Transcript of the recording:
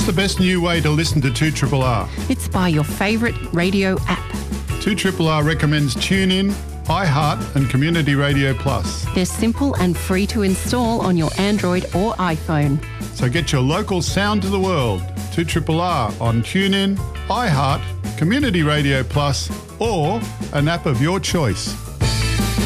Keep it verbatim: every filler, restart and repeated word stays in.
the best new way to listen to two R R? It's by your favourite radio app. two R R recommends TuneIn, iHeart and Community Radio Plus. They're simple and free to install on your Android or iPhone. So get your local sound to the world. two R R on TuneIn, iHeart, Community Radio Plus or an app of your choice.